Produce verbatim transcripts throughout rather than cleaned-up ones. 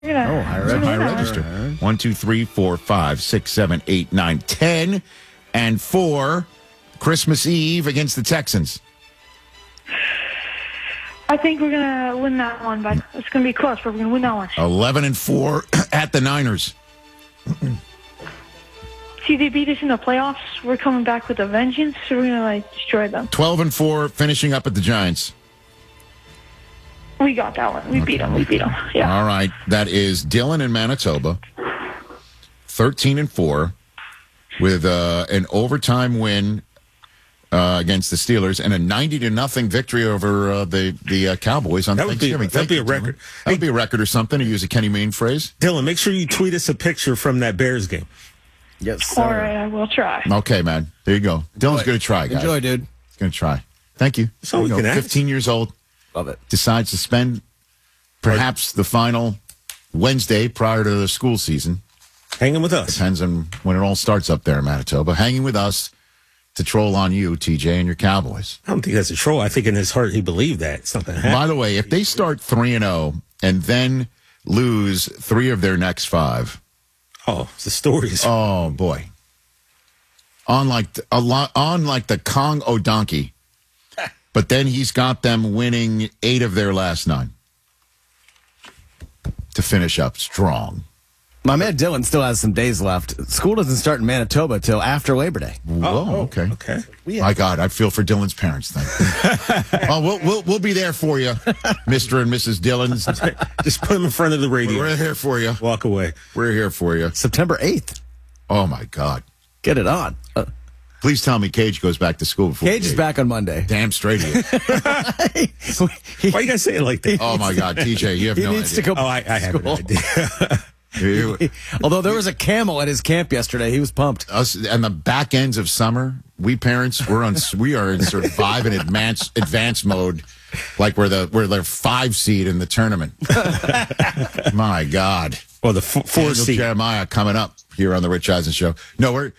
Gonna, oh, higher, higher register. One, two, three, four, five, six, seven, eight, nine, ten, and four. Christmas Eve against the Texans. I think we're gonna win that one, but it's gonna be close. But we're gonna win that one. Eleven and four at the Niners. See, they beat us in the playoffs. We're coming back with a vengeance, so we're gonna like destroy them. Twelve and four, finishing up at the Giants. We got that one. We okay. beat them. We beat them. Yeah. All right. That is Dylan in Manitoba. Thirteen and four, with uh, an overtime win uh, against the Steelers and a ninety to nothing victory over uh, the the uh, Cowboys on that Thanksgiving. Would be, that'd be a record. Dylan. That would be a record or something, to use a Kenny Mayne phrase. Dylan, make sure you tweet us a picture from that Bears game. Yes, sir. All right, I will try. Okay, man. There you go. Dylan's going to try, guys. Enjoy, dude. He's going to try. Thank you. So we you can know, ask. fifteen years old. Love it. Decides to spend perhaps the final Wednesday prior to the school season. Hanging with us. Depends on when it all starts up there in Manitoba. Hanging with us to troll on you, T J, and your Cowboys. I don't think that's a troll. I think in his heart he believed that. It's not going to happen. By the way, if they start three and oh and then lose three of their next five. Oh, the stories. Oh, boy. On like, a lot, on like the Kong O'Donkey. But then he's got them winning eight of their last nine to finish up strong. My man Dylan still has some days left. School doesn't start in Manitoba till after Labor Day. Whoa, oh, okay. Okay. My God, I feel for Dylan's parents then. Oh, we'll, we'll, we'll be there for you, Mister and Missus Dillon. Just put them in front of the radio. We're here for you. Walk away. We're here for you. September eighth. Oh, my God. Get it on. Uh, Please tell me Cage goes back to school before Cage is back on Monday. Damn straight he is. Why you guys say it like that? Oh, my God, T J, you have he no needs idea. to go oh, I, I have an idea. Although there was a camel at his camp yesterday, he was pumped. Us and the back ends of summer, we parents we're on we are in survive and advance advance mode, like we're the we're the five seed in the tournament. My God. Well, the f- four Daniel seed Jeremiah coming up here on the Rich Eisen Show. No, we're.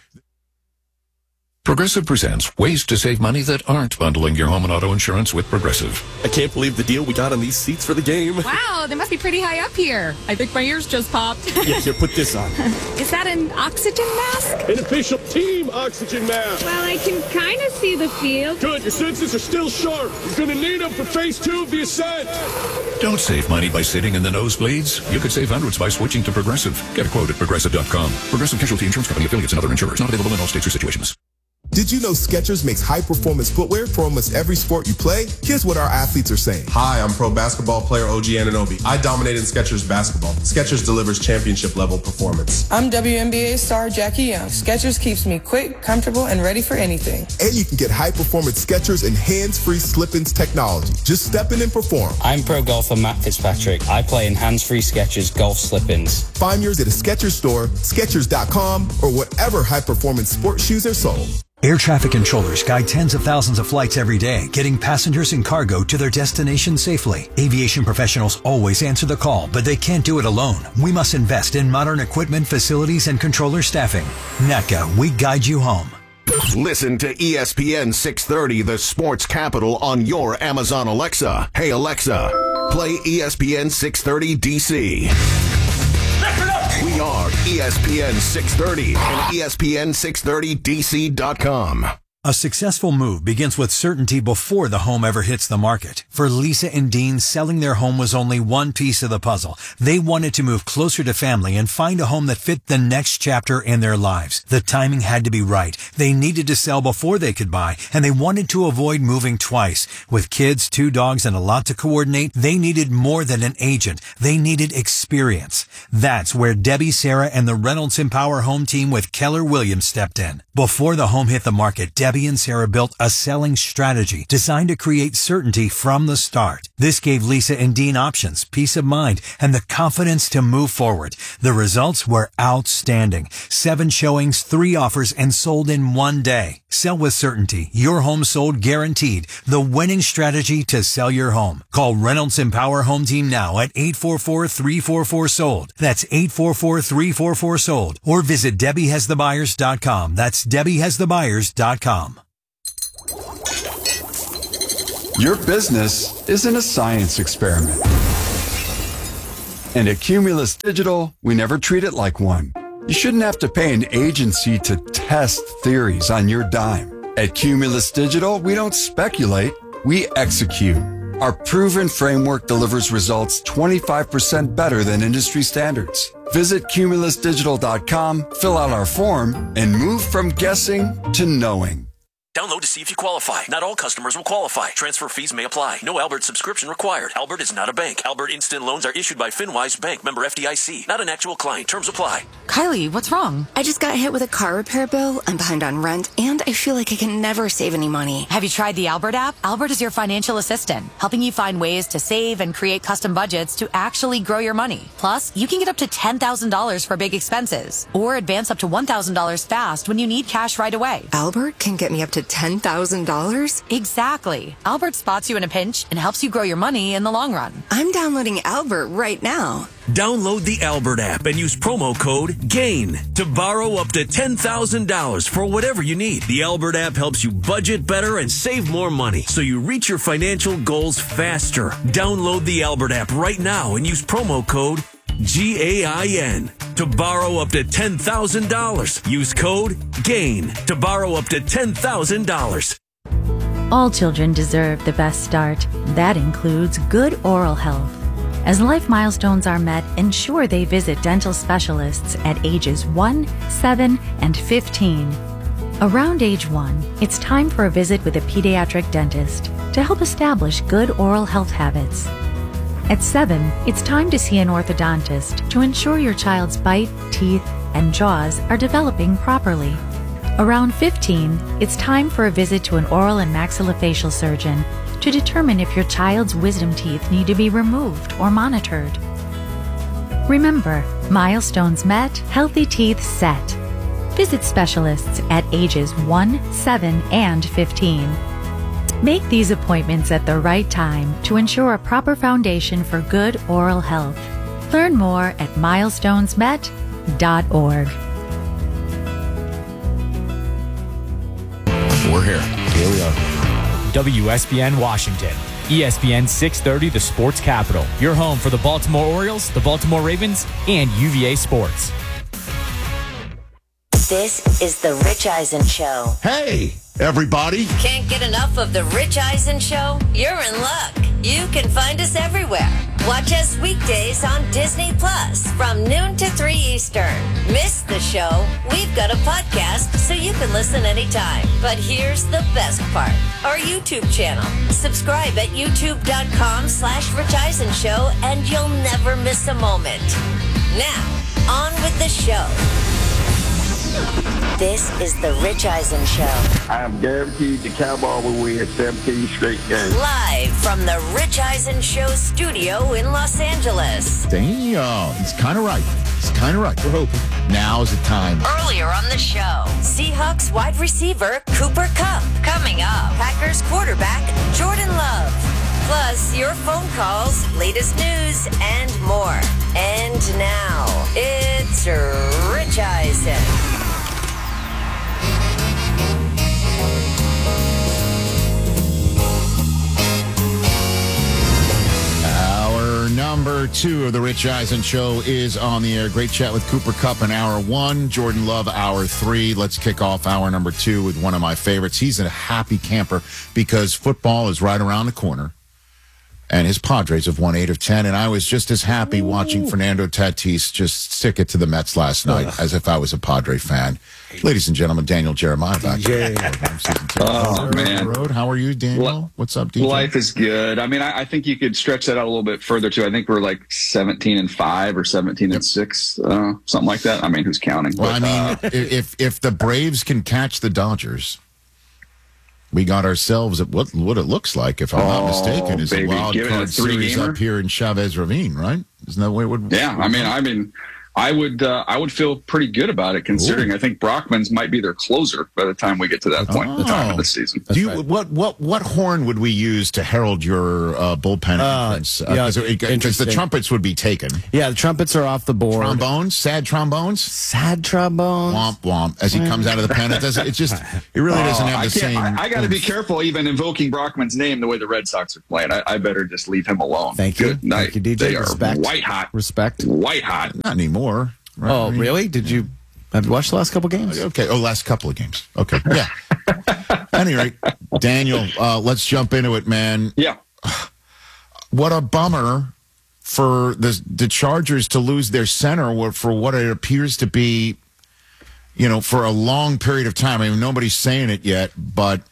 Progressive presents ways to save money that aren't bundling your home and auto insurance with Progressive. I can't believe the deal we got on these seats for the game. Wow, they must be pretty high up here. I think my ears just popped. Yeah, here, put this on. Is that an oxygen mask? An official team oxygen mask. Well, I can kind of see the field. Good, your senses are still sharp. You're going to need them for phase two of the ascent. Don't save money by sitting in the nosebleeds. You could save hundreds by switching to Progressive. Get a quote at Progressive dot com. Progressive Casualty Insurance Company, affiliates, and other insurers. Not available in all states or situations. Did you know Skechers makes high-performance footwear for almost every sport you play? Here's what our athletes are saying. Hi, I'm pro basketball player O G Anunoby. I dominate in Skechers basketball. Skechers delivers championship-level performance. I'm W N B A star Jackie Young. Skechers keeps me quick, comfortable, and ready for anything. And you can get high-performance Skechers and hands-free slip-ins technology. Just step in and perform. I'm pro golfer Matt Fitzpatrick. I play in hands-free Skechers golf slip-ins. Find yours at a Skechers store, Skechers dot com, or whatever high-performance sports shoes are sold. Air traffic controllers guide tens of thousands of flights every day, getting passengers and cargo to their destination safely. Aviation professionals always answer the call, but they can't do it alone. We must invest in modern equipment, facilities, and controller staffing. N A T C A, we guide you home. Listen to E S P N six thirty, the sports capital, on your Amazon Alexa. Hey, Alexa, play E S P N six thirty D C. We are E S P N six thirty and E S P N six thirty D C dot com. A successful move begins with certainty before the home ever hits the market. For Lisa and Dean, selling their home was only one piece of the puzzle. They wanted to move closer to family and find a home that fit the next chapter in their lives. The timing had to be right. They needed to sell before they could buy, and they wanted to avoid moving twice. With kids, two dogs, and a lot to coordinate, they needed more than an agent. They needed experience. That's where Debbie, Sarah, and the Reynolds Empower Home team with Keller Williams stepped in. Before the home hit the market, Debbie and Sarah built a selling strategy designed to create certainty from the start. This gave Lisa and Dean options, peace of mind, and the confidence to move forward. The results were outstanding. Seven showings, three offers, and sold in one day. Sell with certainty. Your home sold guaranteed. The winning strategy to sell your home. Call Reynolds Empower Home Team now at eight four four, three four four, sold. That's eight four four, three four four, sold. Or visit Debbie Has The Buyers dot com. That's Debbie Has The Buyers dot com. Your business isn't a science experiment. And at Cumulus Digital, we never treat it like one. You shouldn't have to pay an agency to test theories on your dime. At Cumulus Digital, we don't speculate, we execute. Our proven framework delivers results twenty-five percent better than industry standards. Visit cumulus digital dot com, fill out our form, and move from guessing to knowing. Download to see if you qualify. Not all customers will qualify. Transfer fees may apply. No Albert subscription required. Albert is not a bank. Albert Instant Loans are issued by FinWise Bank, member F D I C. Not an actual client. Terms apply. Kylie, what's wrong? I just got hit with a car repair bill. I'm behind on rent, and I feel like I can never save any money. Have you tried the Albert app? Albert is your financial assistant, helping you find ways to save and create custom budgets to actually grow your money. Plus, you can get up to ten thousand dollars for big expenses, or advance up to one thousand dollars fast when you need cash right away. Albert can get me up to ten thousand dollars? Exactly. Albert spots you in a pinch and helps you grow your money in the long run. I'm downloading Albert right now. Download the Albert app and use promo code GAIN to borrow up to ten thousand dollars for whatever you need. The Albert app helps you budget better and save more money so you reach your financial goals faster. Download the Albert app right now and use promo code G A I N to borrow up to ten thousand dollars. Use code GAIN to borrow up to ten thousand dollars. All children deserve the best start. That includes good oral health. As life milestones are met, ensure they visit dental specialists at ages one, seven, and fifteen. Around age one, it's time for a visit with a pediatric dentist to help establish good oral health habits. At seven, it's time to see an orthodontist to ensure your child's bite, teeth, and jaws are developing properly. Around fifteen, it's time for a visit to an oral and maxillofacial surgeon to determine if your child's wisdom teeth need to be removed or monitored. Remember, milestones met, healthy teeth set. Visit specialists at ages one, seven, and fifteen. Make these appointments at the right time to ensure a proper foundation for good oral health. Learn more at milestones met dot org. We're here. Here we are. W S B N Washington. E S P N six thirty, the sports capital. Your home for the Baltimore Orioles, the Baltimore Ravens, and U V A Sports. This is the Rich Eisen Show. Hey, everybody. Can't get enough of the Rich Eisen Show? You're in luck. You can find us everywhere. Watch us weekdays on Disney Plus from noon to three Eastern. Miss the show? We've got a podcast so you can listen anytime. But here's the best part. Our YouTube channel. Subscribe at youtube.com slash Rich Eisen Show and you'll never miss a moment. Now, on with the show. This is the Rich Eisen Show. I am guaranteed the Cowboys will win seventeen straight games. Live from the Rich Eisen Show studio in Los Angeles. Damn, he's kind of right. He's kind of right. We're hoping. Now's the time. Earlier on the show, Seahawks wide receiver Cooper Kupp. Coming up, Packers quarterback Jordan Love. Plus, your phone calls, latest news, and more. And now, it's Rich Eisen. Hour number two of the Rich Eisen Show is on the air. Great chat with Cooper Kupp in hour one. Jordan Love, hour three. Let's kick off hour number two with one of my favorites. He's a happy camper because football is right around the corner. And his Padres have won eight of ten. And I was just as happy Ooh. watching Fernando Tatis just stick it to the Mets last night Ugh. as if I was a Padre fan. Ladies and gentlemen, Daniel Jeremiah back. Yeah. Oh, man. Road. How are you, Daniel? What's up, D J? Life is good. I mean, I, I think you could stretch that out a little bit further, too. I think we're like seventeen and five or seventeen and six, uh, something like that. I mean, who's counting? Well, but, I mean, uh, if if the Braves can catch the Dodgers, we got ourselves at what what it looks like, if I'm not mistaken, is baby. a wild Give card series up here in Chavez Ravine, right? Isn't that the way it would? Yeah, I mean, I mean, I would uh, I would feel pretty good about it, considering Ooh. I think Brockman's might be their closer by the time we get to that point oh. in the time of the season. Do you right. what what what horn would we use to herald your uh, bullpen uh, entrance? Because uh, yeah, the trumpets would be taken. Yeah, the trumpets are off the board. Trombones, sad trombones, sad trombones. Womp womp. As he comes out of the pen, it doesn't. It just it really doesn't oh, have the same. I, I got to be careful even invoking Brockman's name the way the Red Sox are playing. I, I better just leave him alone. Thank you. Good night. Thank you, D J. They Respect. are white hot. Respect. White hot. Not anymore. Right? Oh, really? Did you have you watched the last couple games? Okay. Oh, last couple of games. Okay. Yeah. Anyway, Daniel, uh, let's jump into it, man. Yeah. What a bummer for the the Chargers to lose their center for what it appears to be, you know, for a long period of time. I mean, nobody's saying it yet, but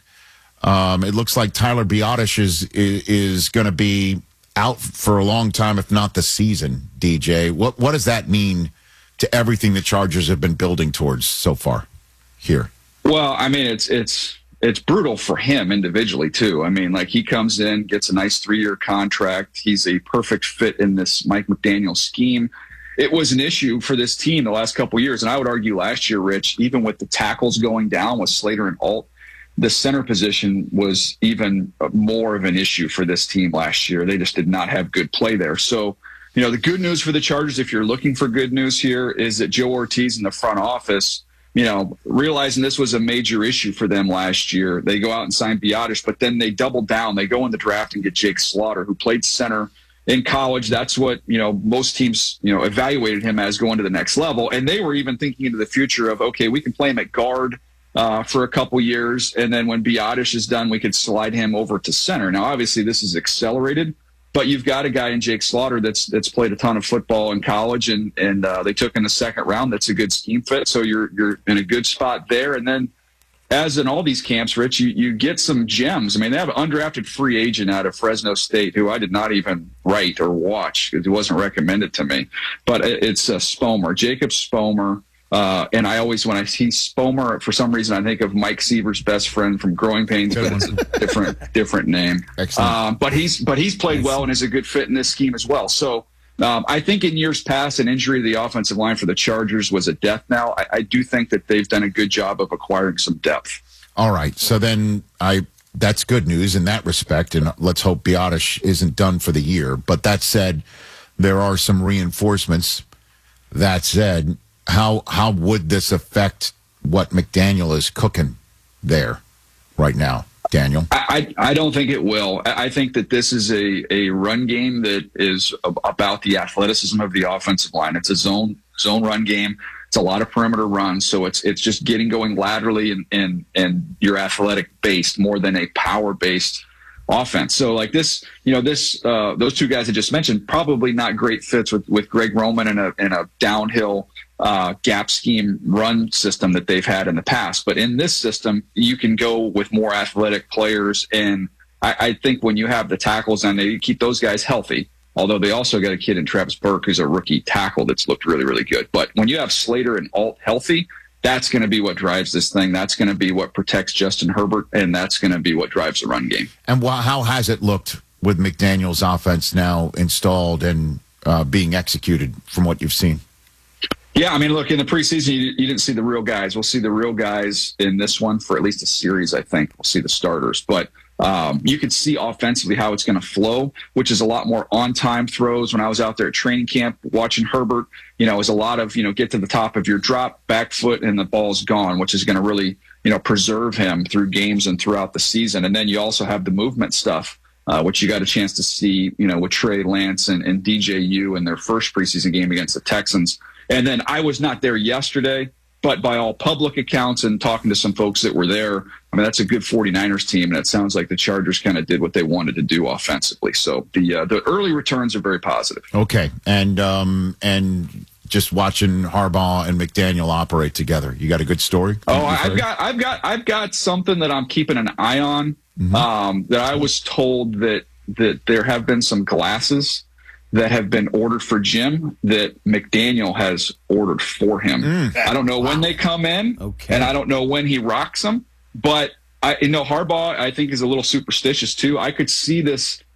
um, it looks like Tyler Biadasz is is, is going to be out for a long time, if not the season. D J, what what does that mean to everything the Chargers have been building towards so far here? Well, I mean, it's it's it's brutal for him individually too. I mean, like, he comes in, gets a nice three-year contract. He's a perfect fit in this Mike McDaniel scheme. It was an issue for this team the last couple of years, and I would argue last year, Rich, even with the tackles going down with Slater and Alt, the center position was even more of an issue for this team last year. They just did not have good play there. So, you know, the good news for the Chargers, if you're looking for good news here, is that Joe Ortiz in the front office, you know, realizing this was a major issue for them last year, they go out and sign Biadasz, but then they double down. They go in the draft and get Jake Slaughter, who played center in college. That's what, you know, most teams, you know, evaluated him as going to the next level. And they were even thinking into the future of, okay, we can play him at guard uh, for a couple years. And then when Biadasz is done, we could slide him over to center. Now, obviously, this is accelerated, but you've got a guy in Jake Slaughter that's that's played a ton of football in college, and and uh, they took in the second round. That's a good scheme fit. So you're you're in a good spot there. And then, as in all these camps, Rich, you, you get some gems. I mean, they have an undrafted free agent out of Fresno State who I did not even write or watch because it wasn't recommended to me. But it's uh, Spomer, Jacob Spomer. Uh, and I always, when I see Spomer, for some reason, I think of Mike Seaver's best friend from Growing Pains, but it's a different, different name. Um, but he's, but he's played nice. well and is a good fit in this scheme as well. So um, I think in years past, an injury to the offensive line for the Chargers was a death knell. I, I do think that they've done a good job of acquiring some depth. All right. So then I, that's good news in that respect. And let's hope Biadasz isn't done for the year. But that said, there are some reinforcements. That said, How how would this affect what McDaniel is cooking there right now, Daniel? I, I don't think it will. I think that this is a, a run game that is about the athleticism of the offensive line. It's a zone zone run game. It's a lot of perimeter runs, so it's it's just getting going laterally and and, and you're athletic based more than a power based offense. So like this, you know, this uh, those two guys I just mentioned, probably not great fits with, with Greg Roman in a in a downhill uh, gap scheme run system that they've had in the past. But in this system, you can go with more athletic players. And I, I think when you have the tackles on there, you keep those guys healthy. Although they also got a kid in Travis Burke who's a rookie tackle that's looked really, really good. But when you have Slater and Alt healthy, that's going to be what drives this thing. That's going to be what protects Justin Herbert, and that's going to be what drives the run game. And wh- how has it looked with McDaniel's offense now installed and uh, being executed from what you've seen? Yeah, I mean, look, in the preseason, you, you didn't see the real guys. We'll see the real guys in this one for at least a series, I think. We'll see the starters. But um, you could see offensively how it's going to flow, which is a lot more on-time throws. When I was out there at training camp watching Herbert, you know, it was a lot of, you know, get to the top of your drop, back foot, and the ball's gone, which is going to really, you know, preserve him through games and throughout the season. And then you also have the movement stuff, uh, which you got a chance to see, you know, with Trey Lance and, and D J U in their first preseason game against the Texans. And then I was not there yesterday, but by all public accounts and talking to some folks that were there, I mean, that's a good 49ers team, and it sounds like the Chargers kind of did what they wanted to do offensively. So the uh, the early returns are very positive. Okay, and um, and just watching Harbaugh and McDaniel operate together, you got a good story? Oh, I've got I've got I've got something that I'm keeping an eye on. Mm-hmm. Um, that I was told that that there have been some glasses that have been ordered for Jim that McDaniel has ordered for him. Mm. I don't know wow. when they come in, okay. and I don't know when he rocks them. But I, you know, Harbaugh, I think, is a little superstitious too. I could see this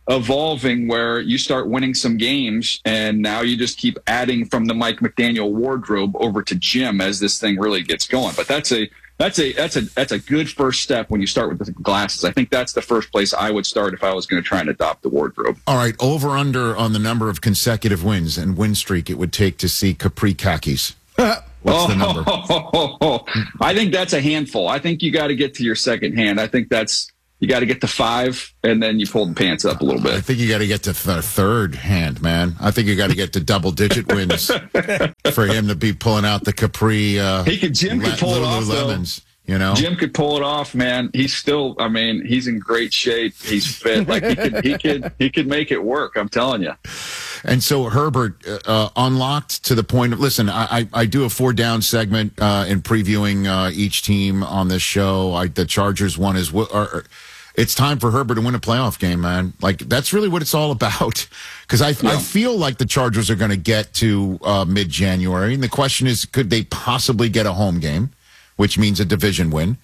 evolving where you start winning some games and now you just keep adding from the Mike McDaniel wardrobe over to Jim as this thing really gets going. But that's a that's a that's a that's a good first step when you start with the glasses. I think that's the first place I would start if I was going to try and adopt the wardrobe. All right, over under on the number of consecutive wins and win streak it would take to see Capri khakis. What's oh, the number? Oh, oh, oh. I think that's a handful. I think you got to get to your second hand. I think that's you got to get to five, and then you pull the pants up a little bit. I think you got to get to the third hand, man. I think you got to get to double-digit wins for him to be pulling out the Capri. Uh, he could. Jim could pull it off, Lemons, you know. Jim could pull it off, man. He's still. I mean, he's in great shape. He's fit. Like he could. He could. He could make it work. I'm telling you. And so Herbert uh, unlocked to the point of, listen, I, I, I do a four down segment uh, in previewing uh, each team on this show. I, the Chargers one is, or, or, it's time for Herbert to win a playoff game, man. Like, that's really what it's all about. Because I, yeah. I feel like the Chargers are going to get to uh, mid-January. And the question is, could they possibly get a home game, which means a division win?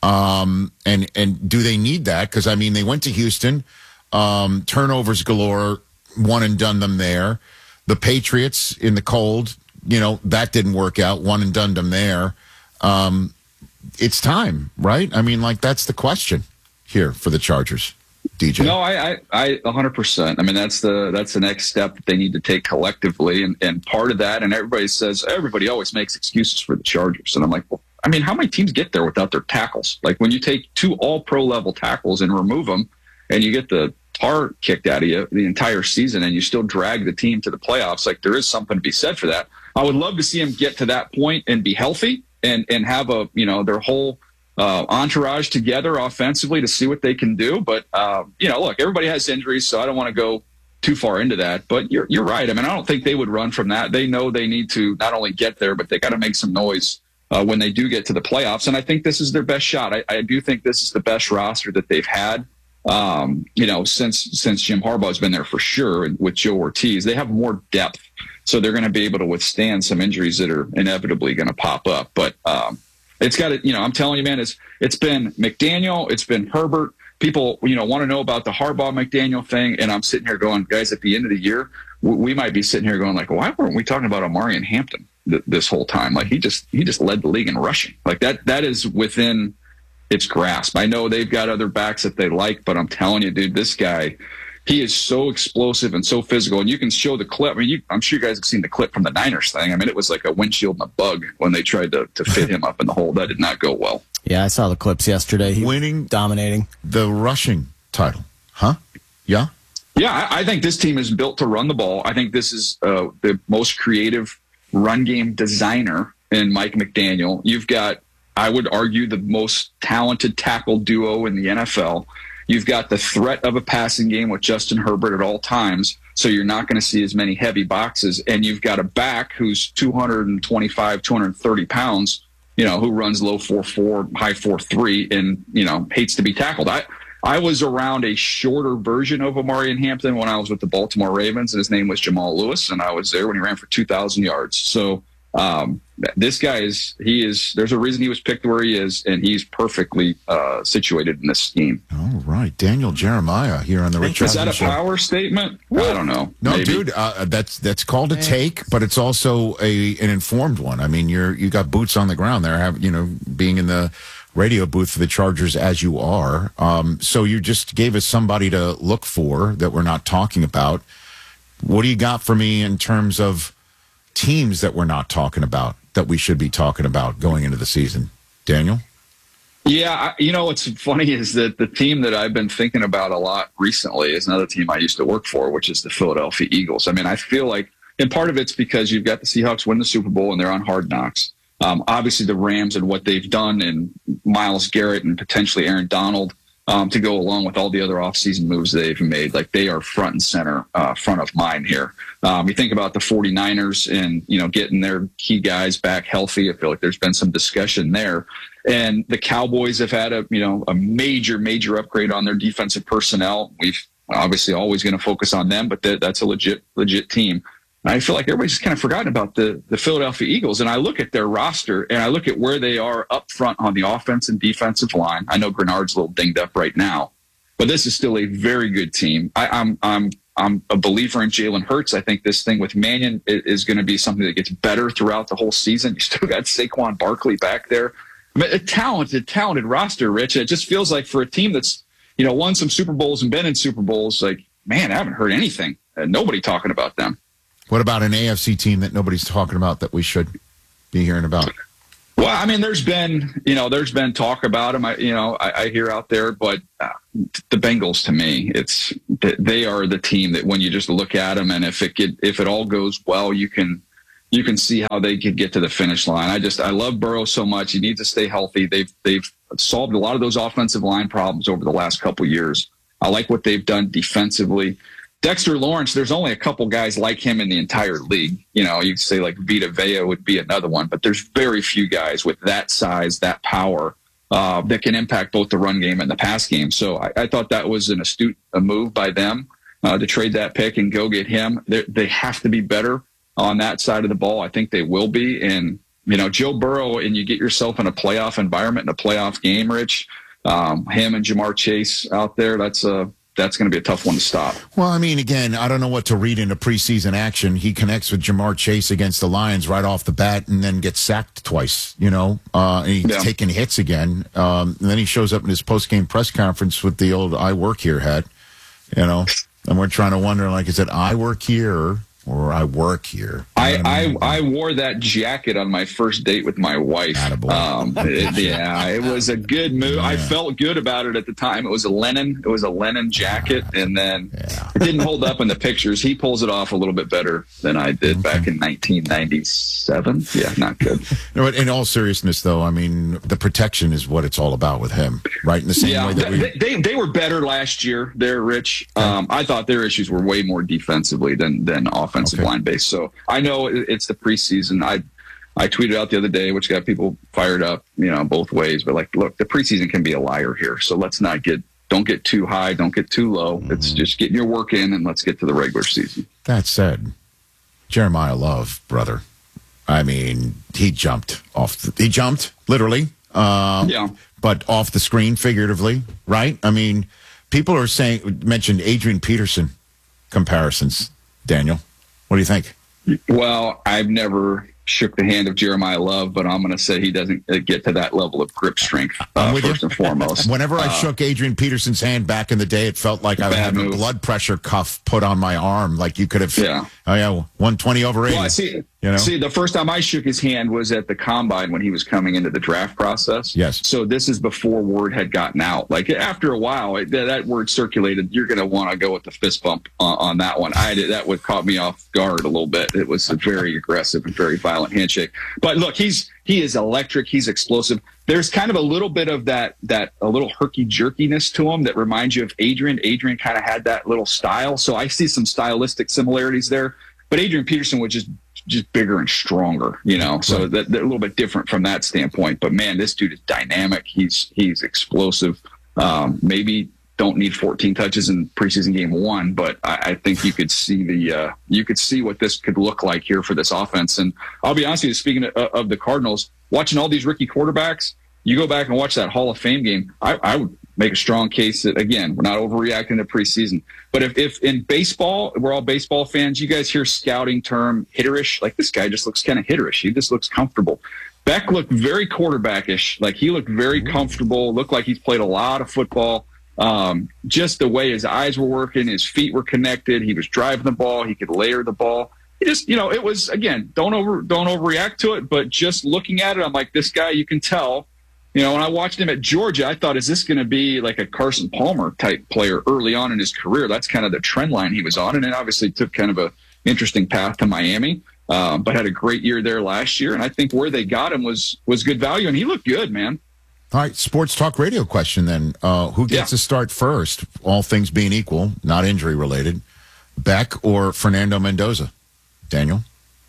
Um, and, and do they need that? Because, I mean, they went to Houston, um, turnovers galore, one and done them there. The Patriots in the cold, you know, that didn't work out. One and done them there. Um, it's time, right? I mean, like, that's the question here for the Chargers. D J. No, I, I, I, one hundred percent. I mean, that's the that's the next step that they need to take collectively, and and part of that. And everybody says everybody always makes excuses for the Chargers, and I'm like, well, I mean, how many teams get there without their tackles? Like when you take two All-Pro level tackles and remove them, and you get the tar kicked out of you the entire season, and you still drag the team to the playoffs. Like there is something to be said for that. I would love to see them get to that point and be healthy and and have a you know their whole uh, entourage together offensively to see what they can do. But uh, you know, look, everybody has injuries, so I don't want to go too far into that. But you're you're right. I mean, I don't think they would run from that. They know they need to not only get there, but they got to make some noise uh, when they do get to the playoffs. And I think this is their best shot. I, I do think this is the best roster that they've had. Um, you know, since since Jim Harbaugh's been there for sure, and with Joe Ortiz, they have more depth, so they're going to be able to withstand some injuries that are inevitably going to pop up. But um, it's got to, you know, I'm telling you, man, it's it's been McDaniel, it's been Herbert. People, you know, want to know about the Harbaugh McDaniel thing, and I'm sitting here going, guys, at the end of the year, we, we might be sitting here going like, why weren't we talking about Omarion Hampton th- this whole time? Like he just he just led the league in rushing. Like that that is within its grasp. I know they've got other backs that they like, but I'm telling you, dude, this guy, he is so explosive and so physical. And you can show the clip. I mean, you, I'm sure you guys have seen the clip from the Niners thing. I mean, it was like a windshield and a bug when they tried to, to fit him up in the hole. That did not go well. Yeah, I saw the clips yesterday. He winning, dominating the rushing title, huh? Yeah, yeah. I, I think this team is built to run the ball. I think this is uh, the most creative run game designer in Mike McDaniel. You've got, I would argue, the most talented tackle duo in the N F L. You've got the threat of a passing game with Justin Herbert at all times, so you're not going to see as many heavy boxes. And you've got a back who's two twenty-five, two thirty pounds, you know, who runs low four four, high four three, and, you know, hates to be tackled. I, I was around a shorter version of Omarion Hampton when I was with the Baltimore Ravens, and his name was Jamal Lewis, and I was there when he ran for two thousand yards. So, Um, this guy is, he is, there's a reason he was picked where he is, and he's perfectly uh, situated in this scheme. All right. Daniel Jeremiah here on the Rich Is that a Show. power statement? I don't know. No, Maybe. dude, uh, that's, that's called a take, but it's also a, an informed one. I mean, you're, you got boots on the ground there, have, you know, being in the radio booth for the Chargers as you are. Um, so you just gave us somebody to look for that we're not talking about. What do you got for me in terms of teams that we're not talking about that we should be talking about going into the season? Daniel? Yeah, I, you know, what's funny is that the team that I've been thinking about a lot recently is another team I used to work for, which is the Philadelphia Eagles. I mean, I feel like, and part of it's because you've got the Seahawks win the Super Bowl and they're on Hard Knocks. Um, obviously, the Rams and what they've done, and Myles Garrett and potentially Aaron Donald, Um, to go along with all the other offseason moves they've made. Like, they are front and center, uh, front of mind here. Um, you think about the 49ers and, you know, getting their key guys back healthy. I feel like there's been some discussion there. And the Cowboys have had a, you know, a major, major upgrade on their defensive personnel. We've obviously always going to focus on them, but that, that's a legit, legit team. I feel like everybody's just kind of forgotten about the, the Philadelphia Eagles. And I look at their roster and I look at where they are up front on the offense and defensive line. I know Grenard's a little dinged up right now, but this is still a very good team. I, I'm I'm I'm a believer in Jalen Hurts. I think this thing with Mannion is, is going to be something that gets better throughout the whole season. You still got Saquon Barkley back there. I mean, a talented, talented roster, Rich. It just feels like for a team that's, you know, won some Super Bowls and been in Super Bowls, like, man, I haven't heard anything. Uh, nobody talking about them. What about an A F C team that nobody's talking about that we should be hearing about? Well, I mean, there's been, you know, there's been talk about them. I, you know, I, I hear out there, but uh, the Bengals, to me, it's they are the team that when you just look at them, and if it get, if it all goes well, you can you can see how they could get to the finish line. I just I love Burrow so much. He needs to stay healthy. They've they've solved a lot of those offensive line problems over the last couple of years. I like what they've done defensively. Dexter Lawrence, there's only a couple guys like him in the entire league. You know, you'd say like Vita Vea would be another one, but there's very few guys with that size, that power, uh, that can impact both the run game and the pass game. So I, I thought that was an astute a move by them uh, to trade that pick and go get him. They're, they have to be better on that side of the ball. I think they will be. And, you know, Joe Burrow, and you get yourself in a playoff environment, in a playoff game, Rich, um, him and Jamar Chase out there, that's a, that's going to be a tough one to stop. Well, I mean, again, I don't know what to read into preseason action. He connects with Jamar Chase against the Lions right off the bat and then gets sacked twice, you know, uh, and he's yeah. taking hits again. Um, and then he shows up in his post-game press conference with the old I work here hat, you know, and we're trying to wonder, like, is it I work here or I work here? I, I, I wore that jacket on my first date with my wife. Um, it, yeah, it was a good move. Yeah. I felt good about it at the time. It was a linen. It was a linen jacket, and then yeah. it didn't hold up in the pictures. He pulls it off a little bit better than I did okay. back in nineteen ninety-seven. Yeah, not good. You know, in all seriousness, though, I mean, the protection is what it's all about with him, right? In the same yeah, way that we they, they they were better last year. They're Rich. Um, I thought their issues were way more defensively than than offensive okay. line based. So I know it's the preseason. I I tweeted out the other day, which got people fired up, you know, both ways. But like, look, the preseason can be a liar here. So let's not get, don't get too high, don't get too low. Mm-hmm. It's just getting your work in, and let's get to the regular season. That said, Jeremiah Love, brother, I mean, he jumped off. The, he jumped literally, uh, yeah, but off the screen figuratively, right? I mean, people are saying mentioned Adrian Peterson comparisons. Daniel, what do you think? Well, I've never shook the hand of Jeremiah Love, but I'm going to say he doesn't get to that level of grip strength, uh, first you. and foremost. Whenever I uh, shook Adrian Peterson's hand back in the day, it felt like I had a blood pressure cuff put on my arm. Like you could have, yeah. oh yeah, one twenty over eighty. Well, I see, you know? see, the first time I shook his hand was at the Combine when he was coming into the draft process. Yes. So this is before word had gotten out. Like after a while, it, that word circulated. You're going to want to go with the fist bump on, on that one. I did, that would caught me off guard a little bit. It was a very aggressive and very violent handshake. But look, he's he is electric. He's explosive. There's kind of a little bit of that that a little herky jerkiness to him that reminds you of Adrian. Adrian kind of had that little style, so I see some stylistic similarities there. But Adrian Peterson was just just bigger and stronger, you know. So that, that a little bit different from that standpoint. But man, this dude is dynamic. He's he's explosive. Um, maybe. Don't need fourteen touches in preseason game one, but I, I think you could see the uh, you could see what this could look like here for this offense. And I'll be honest with you, speaking of, of the Cardinals, watching all these rookie quarterbacks, you go back and watch that Hall of Fame game. I, I would make a strong case that, again, we're not overreacting to preseason. But if, if in baseball, we're all baseball fans, you guys hear scouting term hitterish, like this guy just looks kind of hitterish. He just looks comfortable. Beck looked very quarterbackish. Like he looked very comfortable, looked like he's played a lot of football. Um, just the way his eyes were working, his feet were connected. He was driving the ball. He could layer the ball. He just, you know, it was, again, don't over, don't overreact to it. But just looking at it, I'm like, this guy, you can tell, you know, when I watched him at Georgia, I thought, is this going to be like a Carson Palmer type player early on in his career? That's kind of the trend line he was on. And then obviously took kind of a interesting path to Miami, um, but had a great year there last year. And I think where they got him was, was good value. And he looked good, man. All right, sports talk radio question then. Uh, who gets yeah. to start first, all things being equal, not injury related, Beck or Fernando Mendoza? Daniel?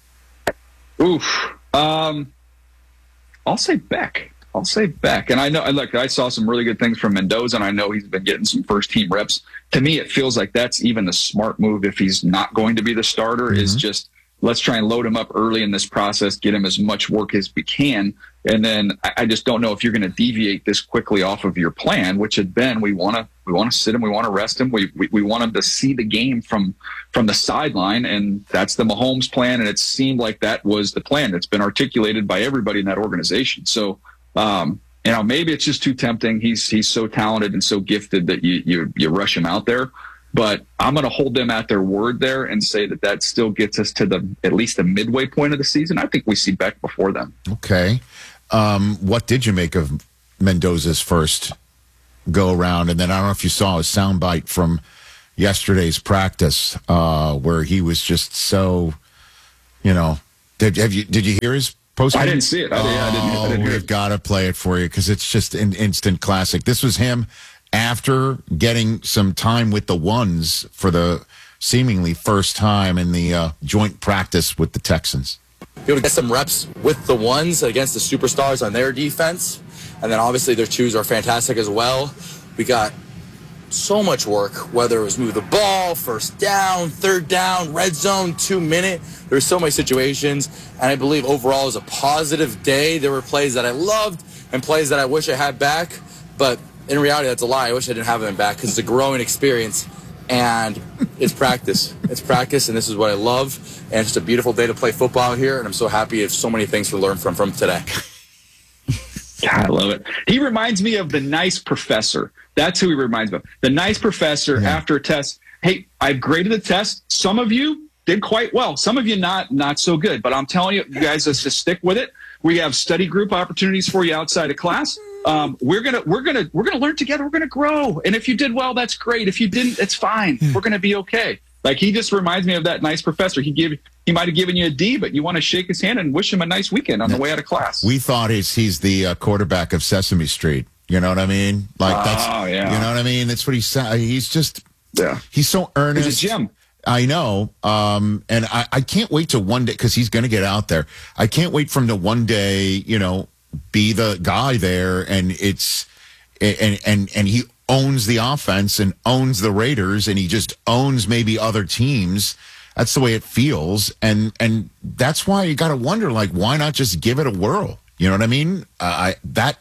Oof. Um, I'll say Beck. I'll say Beck. And I know, look, I saw some really good things from Mendoza, and I know he's been getting some first-team reps. To me, it feels like that's even the smart move if he's not going to be the starter, mm-hmm. is just let's try and load him up early in this process, get him as much work as we can. And then I, I just don't know if you're going to deviate this quickly off of your plan, which had been, we want to, we want to sit him. We want to rest him. We, we, we want him to see the game from, from the sideline. And that's the Mahomes plan. And it seemed like that was the plan that's been articulated by everybody in that organization. So, um, you know, maybe it's just too tempting. He's, he's so talented and so gifted that you, you, you rush him out there. But I'm going to hold them at their word there and say that that still gets us to the at least the midway point of the season. I think we see Beck before them. Okay. Um, what did you make of Mendoza's first go around? And then I don't know if you saw a soundbite from yesterday's practice uh, where he was just so, you know, did, have you, did you hear his post? I didn't see it. I, oh, I didn't, I didn't hear we've it. got to play it for you because it's just an instant classic. This was him after getting some time with the ones for the seemingly first time in the uh, joint practice with the Texans. Be able to get some reps with the ones against the superstars on their defense. And then obviously their twos are fantastic as well. We got so much work, whether it was move the ball, first down, third down, red zone, two minute. There's so many situations. And I believe overall it was a positive day. There were plays that I loved and plays that I wish I had back. But in reality, that's a lie. I wish I didn't have him back because it's a growing experience, and it's practice. It's practice, and this is what I love. And it's just a beautiful day to play football here, and I'm so happy of so many things to learn from from today. God, I love it. He reminds me of the nice professor. That's who he reminds me of. The nice professor yeah. after a test. Hey, I've graded the test. Some of you did quite well. Some of you not not so good. But I'm telling you, you guys just stick with it. We have study group opportunities for you outside of class. Um, we're gonna we're gonna we're gonna learn together. We're gonna grow. And if you did well, that's great. If you didn't, it's fine. We're gonna be okay. Like he just reminds me of that nice professor. He give he might have given you a D, but you want to shake his hand and wish him a nice weekend on the way out of class. We thought he's he's the uh, quarterback of Sesame Street. You know what I mean? Like that's oh, yeah. you know what I mean. That's what he's he's just yeah. He's so earnest. He's a gem. I know, um, and I, I can't wait to one day because he's going to get out there. I can't wait for him to one day, you know, be the guy there, and it's and and and he owns the offense and owns the Raiders, and he just owns maybe other teams. That's the way it feels, and and that's why you got to wonder, like, why not just give it a whirl? You know what I mean? Uh, I that.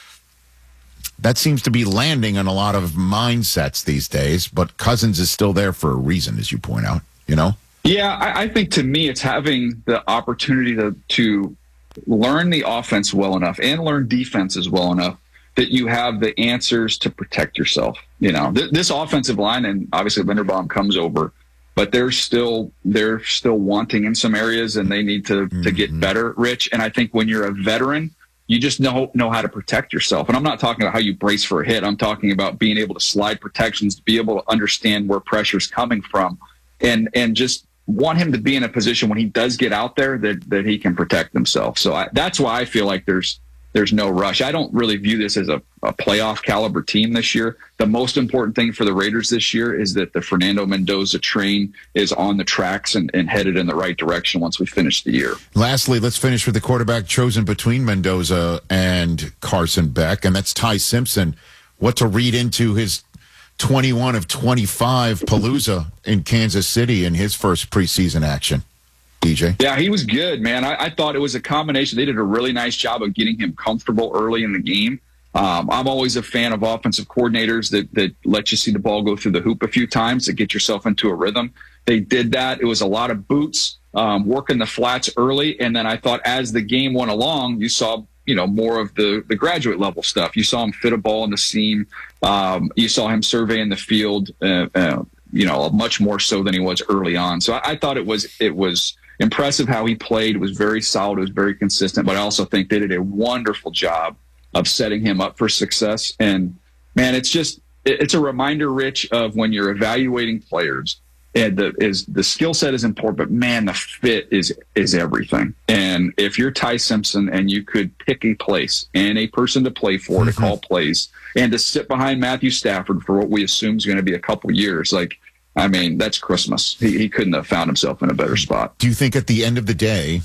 That seems to be landing on a lot of mindsets these days, but Cousins is still there for a reason, as you point out, you know? Yeah, I, I think to me it's having the opportunity to, to learn the offense well enough and learn defenses well enough that you have the answers to protect yourself. You know, th- this offensive line, and obviously Linderbaum comes over, but they're still they're still wanting in some areas, and they need to, mm-hmm. to get better, Rich. And I think when you're a veteran, you just know know how to protect yourself. And I'm not talking about how you brace for a hit. I'm talking about being able to slide protections, to be able to understand where pressure's coming from, and and just want him to be in a position when he does get out there that, that he can protect himself. So I, that's why I feel like there's there's no rush. I don't really view this as a, a playoff caliber team this year. The most important thing for the Raiders this year is that the Fernando Mendoza train is on the tracks and, and headed in the right direction once we finish the year. Lastly, let's finish with the quarterback chosen between Mendoza and Carson Beck, and that's Ty Simpson. What to read into his twenty-one of twenty-five Palooza in Kansas City in his first preseason action? D J? Yeah, he was good, man. I, I thought it was a combination. They did a really nice job of getting him comfortable early in the game. Um, I'm always a fan of offensive coordinators that, that let you see the ball go through the hoop a few times to get yourself into a rhythm. They did that. It was a lot of boots, um, working the flats early. And then I thought as the game went along, you saw, you know, more of the, the graduate level stuff. You saw him fit a ball in the seam. Um, you saw him surveying the field, uh, uh, you know, much more so than he was early on. So I, I thought it was, it was, impressive how he played. It was very solid. It was very consistent. But I also think they did a wonderful job of setting him up for success. And, man, it's just it's a reminder, Rich, of when you're evaluating players, and the is the skill set is important, but, man, the fit is is everything. And if you're Ty Simpson and you could pick a place and a person to play for, mm-hmm. to call plays, and to sit behind Matthew Stafford for what we assume is going to be a couple years, like, I mean, that's Christmas. He, he couldn't have found himself in a better spot. Do you think at the end of the day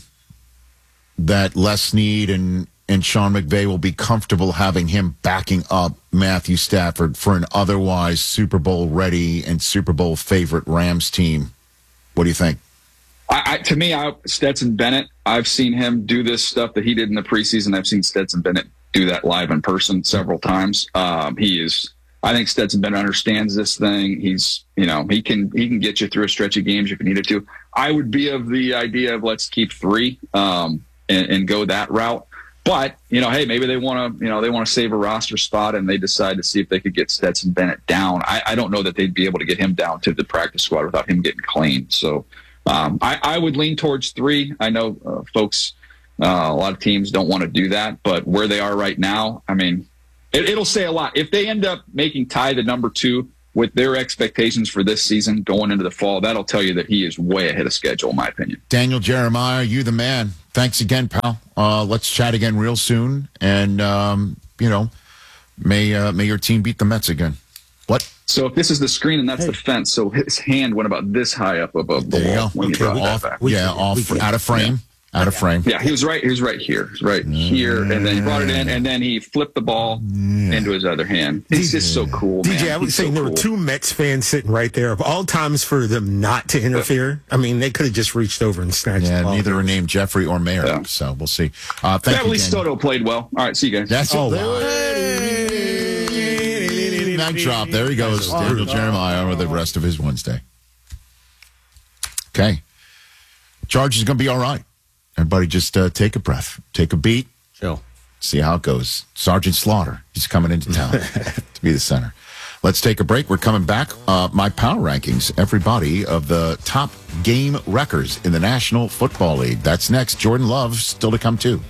that Les Snead and, and Sean McVay will be comfortable having him backing up Matthew Stafford for an otherwise Super Bowl ready and Super Bowl favorite Rams team? What do you think? I, I, to me, I, Stetson Bennett, I've seen him do this stuff that he did in the preseason. I've seen Stetson Bennett do that live in person several times. Um, he is, I think Stetson Bennett understands this thing. He's, you know, he can he can get you through a stretch of games if you needed to. I would be of the idea of let's keep three um, and, and go that route. But, you know, hey, maybe they want to, you know, they want to save a roster spot and they decide to see if they could get Stetson Bennett down. I, I don't know that they'd be able to get him down to the practice squad without him getting cleaned. So um, I, I would lean towards three. I know uh, folks, uh, a lot of teams don't want to do that, but where they are right now, I mean, it, it'll say a lot. If they end up making Ty the number two with their expectations for this season going into the fall, that'll tell you that he is way ahead of schedule, in my opinion. Daniel Jeremiah, you the man. Thanks again, pal. Uh, let's chat again real soon. And, um, you know, may uh, may your team beat the Mets again. What? So if this is the screen and that's hey. the fence, so his hand went about this high up above the there wall when okay. he brought off, that back. Yeah, off, out of frame. Yeah. Out of frame. Yeah, he was right. He was right here. He was right here, and then he brought it in, and then he flipped the ball yeah. into his other hand. It's just so cool, man. D J, I was He's saying so there cool. were two Mets fans sitting right there. Of all times for them not to interfere, I mean, they could have just reached over and snatched yeah, the ball. Neither are named Jeffrey or Mayer, yeah. so we'll see. Uh, thank yeah, you, at least Daniel. Soto played well. All right, see you guys. That's oh, it. Wow. Night drop. There he goes, Daniel Jeremiah with the rest of his Wednesday. Okay. Charge is going to be all right. Everybody just uh, take a breath, take a beat, chill, see how it goes. Sergeant Slaughter, he's coming into town to be the center. Let's take a break. We're coming back. Uh, my power rankings, everybody, of the top game wreckers in the National Football League. That's next. Jordan Love still to come too.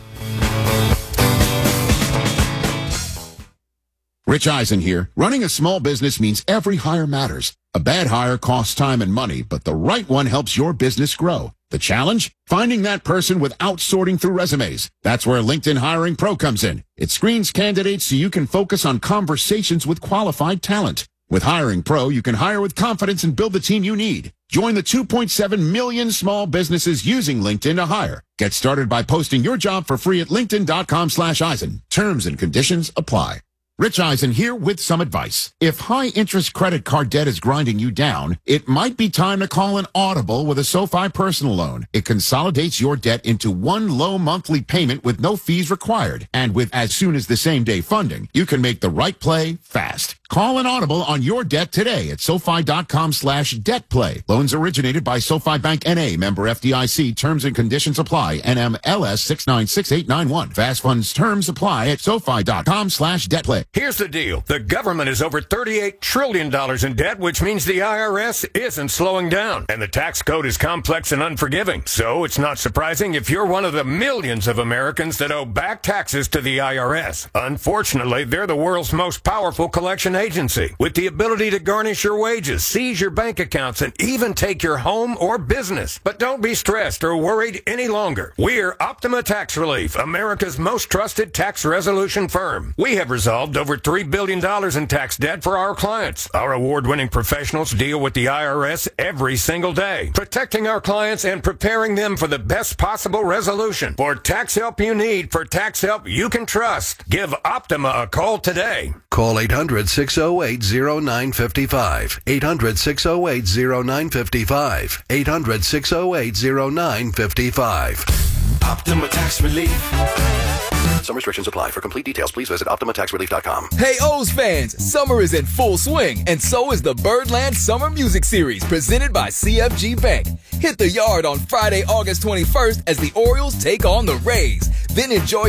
Rich Eisen here. Running a small business means every hire matters. A bad hire costs time and money, but the right one helps your business grow. The challenge? Finding that person without sorting through resumes. That's where LinkedIn Hiring Pro comes in. It screens candidates so you can focus on conversations with qualified talent. With Hiring Pro, you can hire with confidence and build the team you need. Join the two point seven million small businesses using LinkedIn to hire. Get started by posting your job for free at linkedin.com slash Eisen. Terms and conditions apply. Rich Eisen here with some advice. If high-interest credit card debt is grinding you down, it might be time to call an audible with a SoFi personal loan. It consolidates your debt into one low monthly payment with no fees required. And with as soon as the same day funding, you can make the right play fast. Call an audible on your debt today at SoFi.com slash debt play. Loans originated by SoFi Bank N A, member F D I C. Terms and conditions apply. N M L S six nine six eight nine one. Fast funds terms apply at SoFi.com slash debt play. Here's the deal. The government is over thirty-eight trillion dollars in debt, which means the I R S isn't slowing down. And the tax code is complex and unforgiving. So it's not surprising if you're one of the millions of Americans that owe back taxes to the I R S. Unfortunately, they're the world's most powerful collection agency, with the ability to garnish your wages, seize your bank accounts, and even take your home or business. But don't be stressed or worried any longer. We're Optima Tax Relief, America's most trusted tax resolution firm. We have resolved over three billion dollars in tax debt for our clients. Our award-winning professionals deal with the I R S every single day, protecting our clients and preparing them for the best possible resolution. For tax help you need, for tax help you can trust, give Optima a call today. Call eight hundred, six oh eight, oh nine five five. eight hundred, six oh eight, oh nine five five. eight hundred, six oh eight, oh nine five five. Optima Tax Relief. Some restrictions apply. For complete details, please visit optima tax relief dot com. Hey, O's fans, summer is in full swing, and so is the Birdland Summer Music Series presented by C F G Bank. Hit the yard on Friday, August twenty-first as the Orioles take on the Rays. Then enjoy